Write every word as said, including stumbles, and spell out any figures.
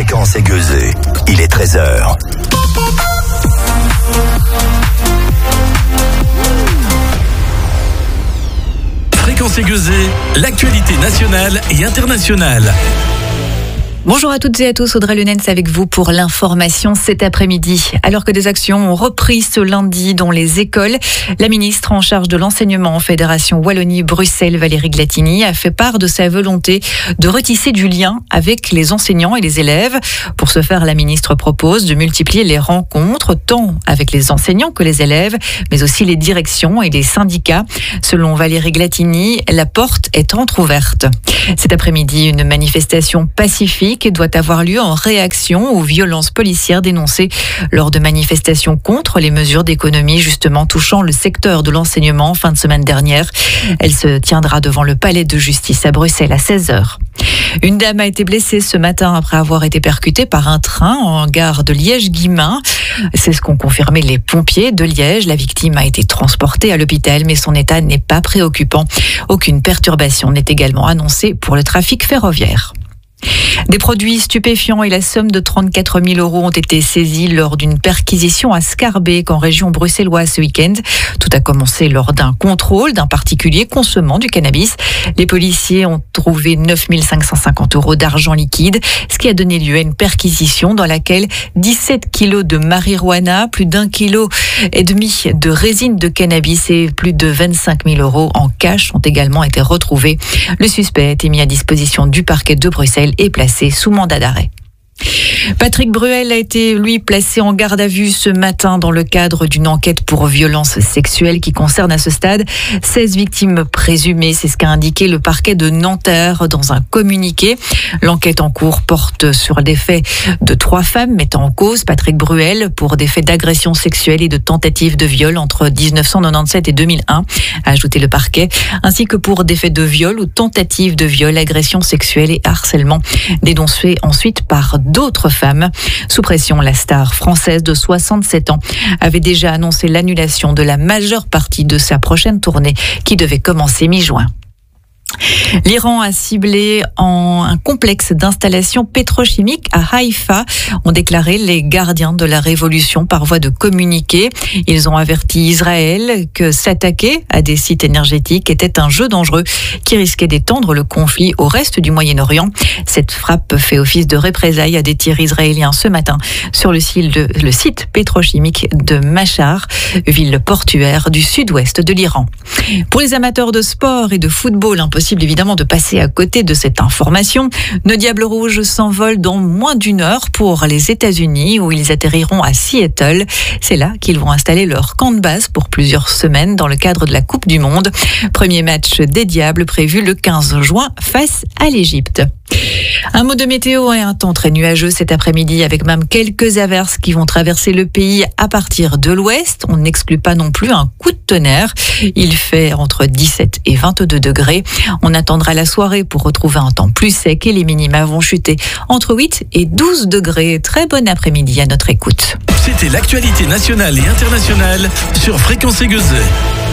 Fréquence Aiguezée. Il est treize heures. Fréquence Aiguezée, l'actualité nationale et internationale. Bonjour à toutes et à tous, Audrey Lunens avec vous pour l'information cet après-midi. Alors que des actions ont repris ce lundi dans les écoles, la ministre en charge de l'enseignement en Fédération Wallonie-Bruxelles, Valérie Glatini, a fait part de sa volonté de retisser du lien avec les enseignants et les élèves. Pour ce faire, la ministre propose de multiplier les rencontres, tant avec les enseignants que les élèves, mais aussi les directions et les syndicats. Selon Valérie Glatini, la porte est entrouverte. Cet après-midi, une manifestation pacifique doit avoir lieu en réaction aux violences policières dénoncées lors de manifestations contre les mesures d'économie justement touchant le secteur de l'enseignement en fin de semaine dernière. Elle se tiendra devant le palais de justice à Bruxelles à seize heures. Une dame a été blessée ce matin après avoir été percutée par un train en gare de Liège-Guillemins. C'est ce qu'ont confirmé les pompiers de Liège. La victime a été transportée à l'hôpital, mais son état n'est pas préoccupant. Aucune perturbation n'est également annoncée pour le trafic ferroviaire. Des produits stupéfiants et la somme de trente-quatre mille euros ont été saisis lors d'une perquisition à Schaerbeek en région bruxelloise ce week-end. Tout a commencé lors d'un contrôle d'un particulier consommant du cannabis. Les policiers ont trouvé neuf mille cinq cent cinquante euros d'argent liquide, ce qui a donné lieu à une perquisition dans laquelle dix-sept kilos de marijuana, plus d'un kilo et demi de résine de cannabis et plus de vingt-cinq mille euros en cash ont également été retrouvés. Le suspect a été mis à disposition du parquet de Bruxelles et placé sous mandat d'arrêt. Patrick Bruel a été, lui, placé en garde à vue ce matin dans le cadre d'une enquête pour violences sexuelles qui concerne à ce stade seize victimes présumées. C'est ce qu'a indiqué le parquet de Nanterre dans un communiqué. L'enquête en cours porte sur des faits de trois femmes mettant en cause Patrick Bruel pour des faits d'agression sexuelle et de tentative de viol entre dix-neuf cent quatre-vingt-dix-sept et deux mille un, a ajouté le parquet, ainsi que pour des faits de viol ou tentative de viol, agression sexuelle et harcèlement, dénoncés ensuite par d'autres femmes. Sous pression, la star française de soixante-sept ans avait déjà annoncé l'annulation de la majeure partie de sa prochaine tournée qui devait commencer mi-juin. L'Iran a ciblé en un complexe d'installations pétrochimiques à Haïfa, ont déclaré les gardiens de la révolution par voie de communiqué. Ils ont averti Israël que s'attaquer à des sites énergétiques était un jeu dangereux qui risquait d'étendre le conflit au reste du Moyen-Orient. Cette frappe fait office de représailles à des tirs israéliens ce matin sur le site, de, le site pétrochimique de Machar, ville portuaire du sud-ouest de l'Iran. Pour les amateurs de sport et de football, impossible évidemment de passer à côté de cette information. Nos Diables Rouges s'envolent dans moins d'une heure pour les États-Unis où ils atterriront à Seattle. C'est là qu'ils vont installer leur camp de base pour plusieurs semaines dans le cadre de la Coupe du Monde. Premier match des Diables prévu le quinze juin face à l'Égypte. Un mot de météo et un temps très nuageux cet après-midi avec même quelques averses qui vont traverser le pays à partir de l'ouest. On n'exclut pas non plus un coup de tonnerre. Il fait entre dix-sept et vingt-deux degrés. On attendra la soirée pour retrouver un temps plus sec et les minima vont chuter entre huit et douze degrés. Très bon après-midi à notre écoute. C'était l'actualité nationale et internationale sur Fréquence Aiguezée.